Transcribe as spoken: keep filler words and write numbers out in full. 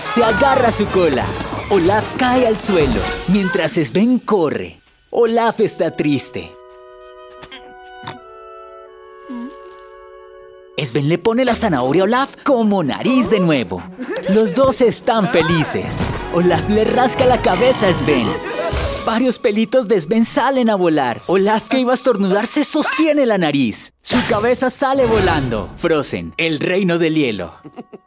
Olaf se agarra a su cola. Olaf cae al suelo, mientras Sven corre. Olaf está triste. Sven le pone la zanahoria a Olaf como nariz de nuevo. Los dos están felices. Olaf le rasca la cabeza a Sven. Varios pelitos de Sven salen a volar. Olaf, que iba a estornudar, se sostiene la nariz. Su cabeza sale volando. Frozen, el reino del hielo.